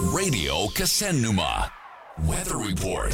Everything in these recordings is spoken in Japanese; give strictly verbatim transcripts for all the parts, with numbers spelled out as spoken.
Radio Kasennuma Weather Report。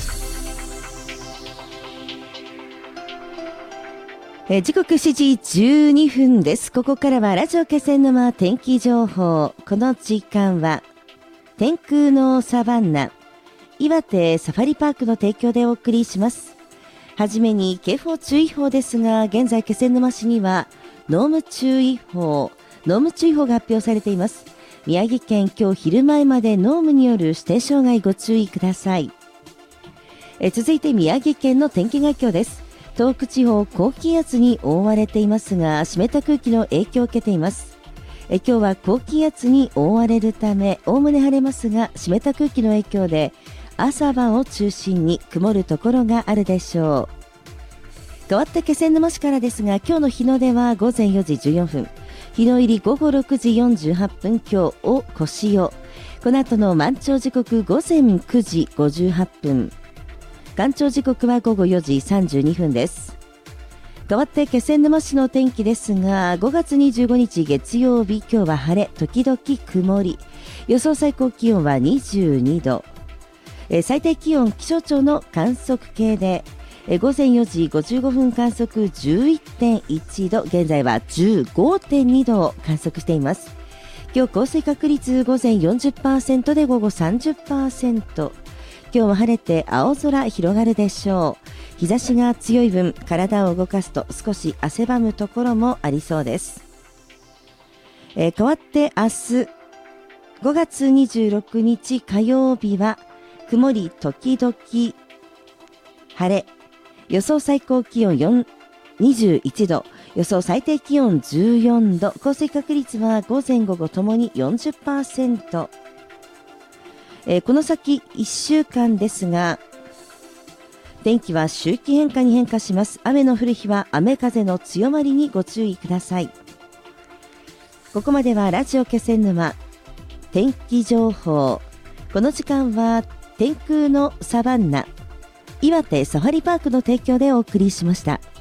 えー、時刻しちじじゅうにふんです。ここからはラジオ気仙沼天気情報。この時間は天空のサバンナ岩手サファリパークの提供でお送りします。はじめに警報注意報ですが、現在気仙沼市には濃霧注意報濃霧注意報が発表されています。宮城県、今日昼前まで濃霧による視程障害ご注意ください。え続いて宮城県の天気概況です。東北地方、高気圧に覆われていますが、湿った空気の影響を受けています。え今日は高気圧に覆われるため、おおむね晴れますが、湿った空気の影響で朝晩を中心に曇るところがあるでしょう。変わって気仙沼市からですが、今日の日の出はごぜんよじじゅうよんふん、日の入りごごろくじよんじゅうはっぷん、今日を越よ。この後の満潮時刻ごぜんくじごじゅうはっぷん、干潮時刻はごごよじさんじゅうにふんです。変わって気仙沼市の天気ですが、ごがつにじゅうごにち月曜日、今日は晴れ時々曇り、予想最高気温はにじゅうにど、え最低気温気象庁の観測計でえごぜんよじごじゅうごふん観測 じゅういってんいちど、現在は じゅうごてんにどを観測しています。今日降水確率午前 よんじゅっパーセント で午後 さんじゅっパーセント。今日は晴れて青空広がるでしょう。日差しが強い分、体を動かすと少し汗ばむところもありそうです。えー、変わって明日ごがつにじゅうろくにち火曜日は曇り時々晴れ、予想最高気温にじゅういちど、予想最低気温じゅうよんど、降水確率は午前午後ともに よんじゅっパーセント。えー、この先いっしゅうかんですが、天気は周期変化に変化します。雨の降る日は雨風の強まりにご注意ください。ここまではラジオ気仙沼天気情報。この時間は天空のサバンナ岩手サファリパークの提供でお送りしました。